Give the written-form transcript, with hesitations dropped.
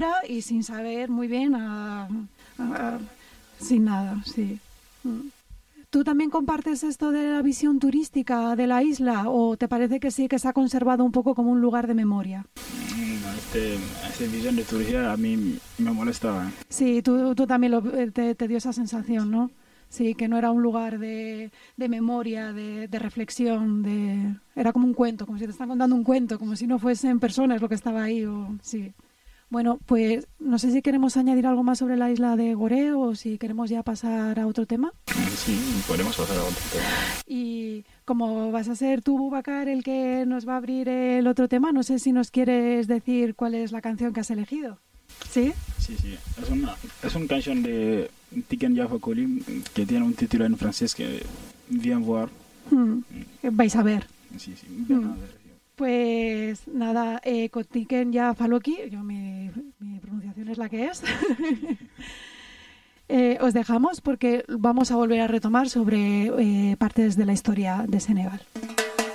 aventura y sin saber muy bien, sin nada, sí. ¿Tú también compartes esto de la visión turística de la isla o te parece que sí, que se ha conservado un poco como un lugar de memoria? Esta visión de turismo a mí me molestaba. Sí, tú también te dio esa sensación, ¿no? Sí, que no era un lugar de memoria, de reflexión, era como un cuento, como si te están contando un cuento, como si no fuesen personas lo que estaba ahí. Sí. Bueno, pues no sé si queremos añadir algo más sobre la isla de Gorée o si queremos ya pasar a otro tema. Sí, podemos pasar a otro tema. Y como vas a ser tú, Boubacar, el que nos va a abrir el otro tema, no sé si nos quieres decir cuál es la canción que has elegido. ¿Sí? Sí. Es una canción de Tiken Jah Fakoly que tiene un título en francés que Viens voir. Vais a ver. Sí, ven a ver. Pues nada, con Tiken Jah Fakoly, mi pronunciación es la que es. Os dejamos porque vamos a volver a retomar sobre partes de la historia de Senegal.